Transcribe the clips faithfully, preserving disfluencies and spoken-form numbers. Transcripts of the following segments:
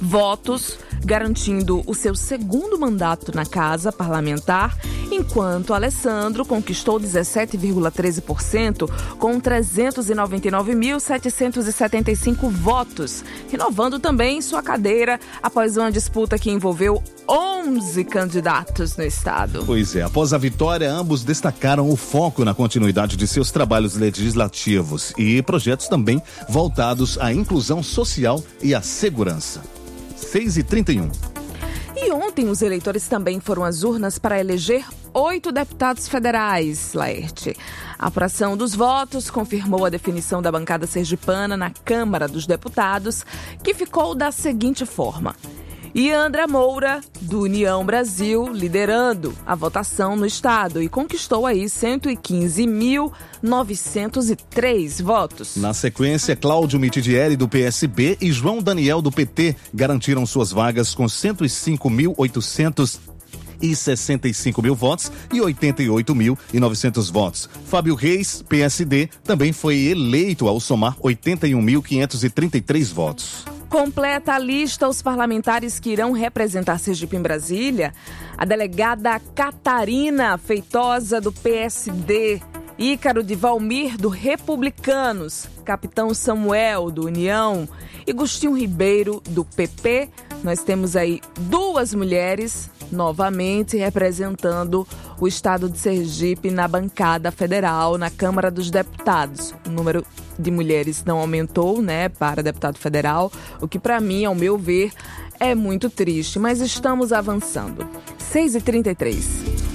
votos, garantindo o seu segundo mandato na Casa Parlamentar, enquanto Alessandro conquistou dezessete vírgula treze por cento com trezentos e noventa e nove mil, setecentos e setenta e cinco votos, renovando também sua cadeira após uma disputa que envolveu onze candidatos no estado. Pois é, após a vitória, ambos destacaram o foco na continuidade de seus trabalhos legislativos e projetos também voltados à inclusão social e à segurança. seis e trinta e um. E ontem os eleitores também foram às urnas para eleger oito deputados federais, Laerte. A apuração dos votos confirmou a definição da bancada sergipana na Câmara dos Deputados, que ficou da seguinte forma: Iandra Moura, do União Brasil, liderando a votação no estado e conquistou aí cento e quinze mil, novecentos e três votos. Na sequência, Cláudio Mitidieri, do P S B, e João Daniel, do P T, garantiram suas vagas com cento e cinco mil, oitocentos e sessenta e cinco mil votos e oitenta e oito mil e novecentos votos. Fábio Reis, P S D, também foi eleito ao somar oitenta e um mil, quinhentos e trinta e três votos. Completa a lista os parlamentares que irão representar Sergipe em Brasília: a delegada Catarina Feitosa, do P S D, Ícaro de Valmir, do Republicanos, Capitão Samuel, do União, e Gustinho Ribeiro, do P P. Nós temos aí duas mulheres novamente representando o estado de Sergipe na bancada federal, na Câmara dos Deputados. O número de mulheres não aumentou, né, para deputado federal, o que para mim, ao meu ver, é muito triste, mas estamos avançando. seis e trinta e três.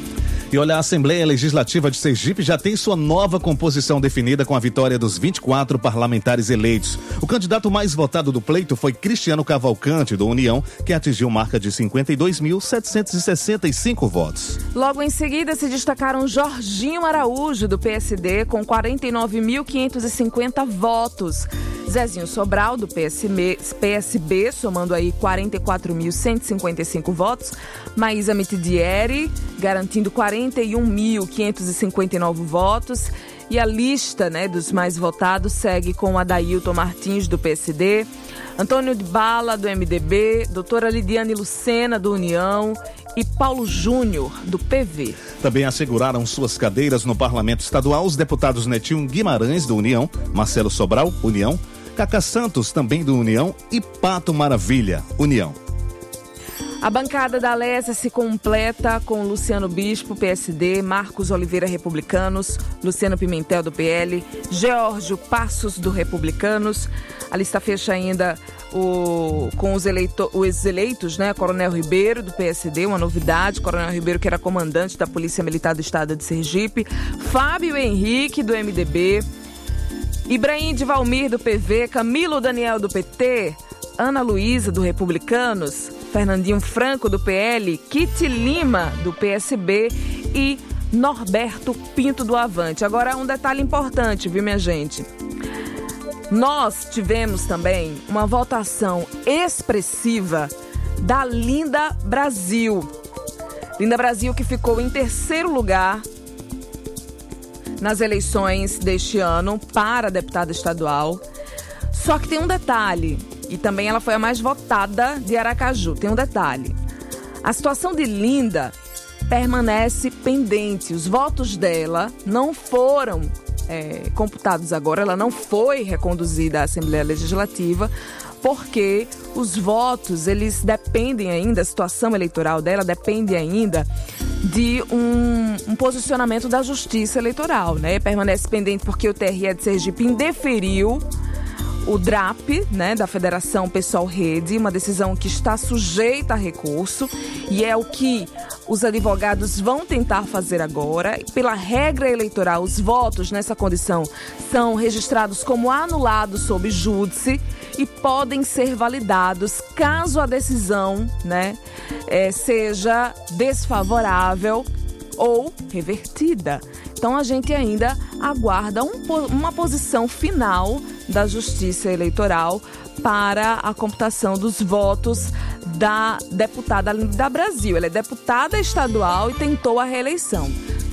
E olha, a Assembleia Legislativa de Sergipe já tem sua nova composição definida com a vitória dos vinte e quatro parlamentares eleitos. O candidato mais votado do pleito foi Cristiano Cavalcante, do União, que atingiu marca de cinquenta e dois mil, setecentos e sessenta e cinco votos. Logo em seguida se destacaram Jorginho Araújo, do P S D, com quarenta e nove mil, quinhentos e cinquenta votos. Zezinho Sobral, do P S B, P S B, somando aí quarenta e quatro mil, cento e cinquenta e cinco votos. Maísa Mitidieri, garantindo quarenta e um mil, quinhentos e cinquenta e nove votos. E a lista, né, dos mais votados segue com Adailton Martins, do P S D, Antônio de Bala, do M D B, doutora Lidiane Lucena, do União, e Paulo Júnior, do P V. Também asseguraram suas cadeiras no Parlamento Estadual os deputados Netinho Guimarães, do União, Marcelo Sobral, União, Cacá Santos, também do União, e Pato Maravilha, União. A bancada da Alésia se completa com Luciano Bispo, P S D, Marcos Oliveira, Republicanos, Luciano Pimentel, do P L, Geórgio Passos, do Republicanos. A lista fecha ainda o, com os, eleito, os eleitos, né? Coronel Ribeiro, do P S D, uma novidade. Coronel Ribeiro, que era comandante da Polícia Militar do Estado de Sergipe. Fábio Henrique, do M D B. Ibrahim de Valmir, do P V. Camilo Daniel, do P T. Ana Luísa, do Republicanos. Fernandinho Franco, do P L. Kitty Lima, do P S B. E Norberto Pinto, do Avante. Agora, um detalhe importante, viu, minha gente? Nós tivemos também uma votação expressiva da Linda Brasil. Linda Brasil, que ficou em terceiro lugar nas eleições deste ano para deputada estadual. Só que tem um detalhe, e também ela foi a mais votada de Aracaju. Tem um detalhe: a situação de Linda permanece pendente. Os votos dela não foram é, computados agora, ela não foi reconduzida à Assembleia Legislativa, porque os votos, eles dependem ainda, a situação eleitoral dela depende ainda de um, um posicionamento da Justiça Eleitoral, né? Permanece pendente porque o T R E de Sergipe indeferiu o D R A P, né, da Federação Pessoal Rede, uma decisão que está sujeita a recurso, e é o que os advogados vão tentar fazer agora. Pela regra eleitoral, os votos nessa condição são registrados como anulados sob júdice e podem ser validados caso a decisão, né, é, seja desfavorável ou revertida. Então a gente ainda aguarda um, uma posição final da Justiça Eleitoral para a computação dos votos da deputada Linda Brasil. Ela é deputada estadual e tentou a reeleição.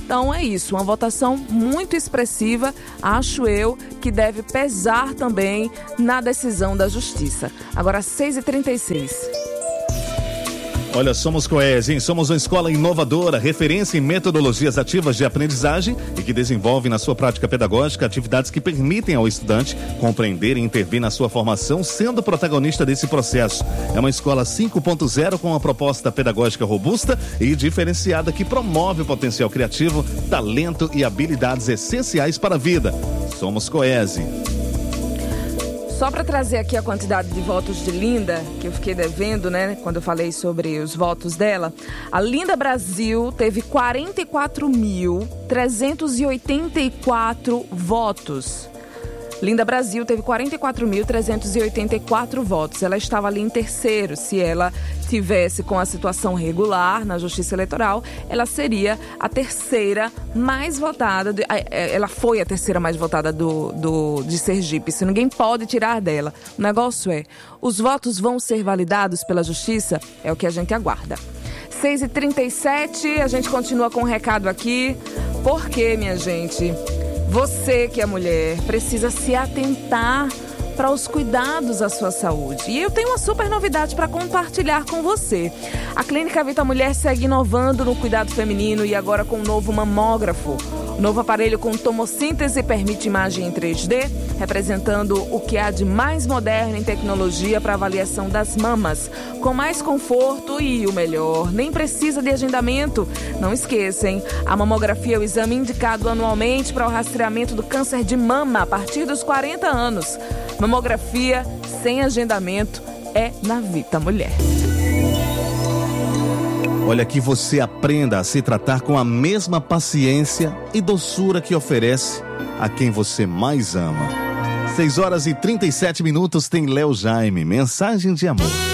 Então é isso, uma votação muito expressiva, acho eu, que deve pesar também na decisão da Justiça. Agora, seis e trinta e seis. Olha, somos Coes, hein? Somos uma escola inovadora, referência em metodologias ativas de aprendizagem e que desenvolve na sua prática pedagógica atividades que permitem ao estudante compreender e intervir na sua formação, sendo protagonista desse processo. É uma escola cinco ponto zero com uma proposta pedagógica robusta e diferenciada que promove o potencial criativo, talento e habilidades essenciais para a vida. Somos Coes. Só para trazer aqui a quantidade de votos de Linda, que eu fiquei devendo, né, quando eu falei sobre os votos dela. A Linda Brasil teve quarenta e quatro mil trezentos e oitenta e quatro votos. Linda Brasil teve quarenta e quatro mil trezentos e oitenta e quatro votos. Ela estava ali em terceiro. Se ela tivesse com a situação regular na Justiça Eleitoral, ela seria a terceira mais votada. De, ela foi a terceira mais votada do, do, de Sergipe. Isso ninguém pode tirar dela. O negócio é, os votos vão ser validados pela Justiça? É o que a gente aguarda. seis e trinta e sete, a gente continua com um recado aqui. Por quê, minha gente? Você que é mulher precisa se atentar para os cuidados à sua saúde. E eu tenho uma super novidade para compartilhar com você. A Clínica Vita Mulher segue inovando no cuidado feminino e agora com um novo mamógrafo. O novo aparelho com tomossíntese permite imagem em três D, representando o que há de mais moderno em tecnologia para avaliação das mamas, com mais conforto e o melhor, nem precisa de agendamento. Não esqueçam, a mamografia é o exame indicado anualmente para o rastreamento do câncer de mama a partir dos quarenta anos. Mamografia sem agendamento é na Vita Mulher. Olha, que você aprenda a se tratar com a mesma paciência e doçura que oferece a quem você mais ama. seis horas e trinta e sete minutos tem Léo Jaime, mensagem de amor.